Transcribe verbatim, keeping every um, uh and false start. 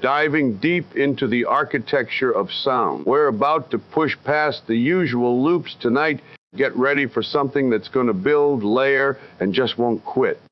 diving deep into the architecture of sound. We're about to push past the usual loops tonight. Get ready for something that's going to build, layer, and just won't quit.